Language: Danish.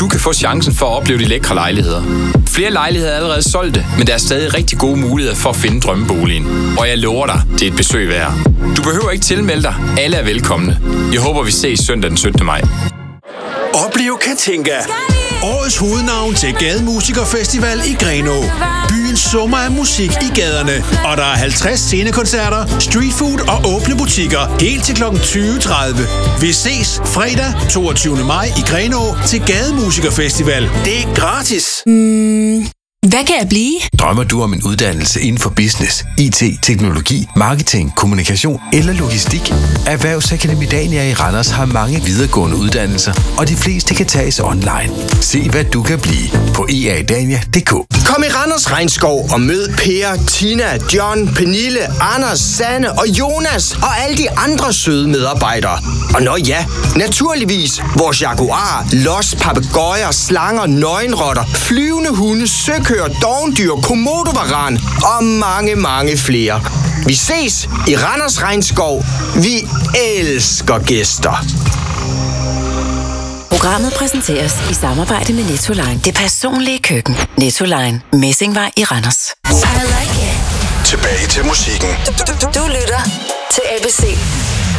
du kan få chancen for at opleve de lækre lejligheder. Flere lejligheder er allerede solgte, men der er stadig rigtig gode muligheder for at finde drømmeboligen. Og jeg lover dig, det er et besøg værd. Du behøver ikke tilmelde dig. Alle er velkomne. Jeg håber, vi ses søndag den 17. maj. Oplev Katinka. Årets hovednavn til Gademusikerfestival i Grenaa. Byens summer af musik i gaderne. Og der er 50 scenekoncerter, streetfood og åbne butikker. Helt til kl. 20.30. Vi ses fredag 22. maj i Grenaa til Gademusikerfestival. Det er gratis. Hvad kan jeg blive? Drømmer du om en uddannelse inden for business, IT, teknologi, marketing, kommunikation eller logistik? Erhvervsakademie i Randers har mange videregående uddannelser, og de fleste kan tages online. Se hvad du kan blive på eadania.dk. Kom i Randers Regnskov og mød Per, Tina, John, Pernille, Anders, Sanne og Jonas og alle de andre søde medarbejdere. Og nå ja, naturligvis vores jaguar, los, papegøjer, slanger, nøgenrotter, flyvende hunde, søkøer, dovendyr, komodovaran og mange, mange flere. Vi ses i Randers Regnskov. Vi elsker gæster. Programmet præsenteres i samarbejde med Nettoline. Det personlige køkken. Nettoline. Messingvej i Randers. I like it. Tilbage til musikken. Du lytter til ABC.